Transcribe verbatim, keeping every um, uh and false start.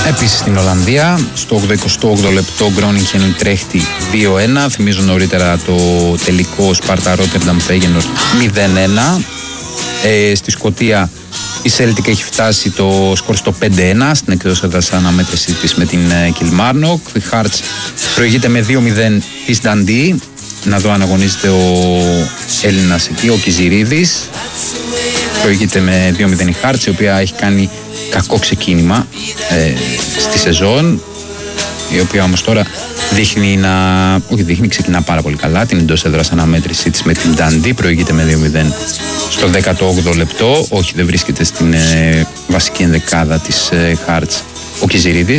Επίσης στην Ολλανδία, στο εικοστό όγδοο λεπτό Γκρόνιγχεν Ουτρέχτη δύο ένα. Θυμίζω νωρίτερα το τελικό Σπάρτα Ρότερνταμ Φέγενορντ μηδέν ένα. Ε, στη Σκωτία η Celtic έχει φτάσει το σκορ στο πέντε ένα στην εκτός έδρας αναμέτρηση της με την Κιλμάρνοκ. Η Hearts προηγείται με δύο μηδέν της Dundee. Να δω αν αγωνίζεται ο Έλληνας εκεί, ο Κιζιρίδης. Προηγείται με δύο μηδέν η Hearts, η οποία έχει κάνει κακό ξεκίνημα ε, στη σεζόν, η οποία όμως τώρα δείχνει να... όχι δείχνει, ξεκινά πάρα πολύ καλά την εντός έδρας αναμέτρησή της με την Dundee. Προηγείται με δύο μηδέν στο δέκατο όγδοο λεπτό. Όχι, δεν βρίσκεται στην ε, βασική ενδεκάδα της ε, Hearts ο Κιζιρίδης.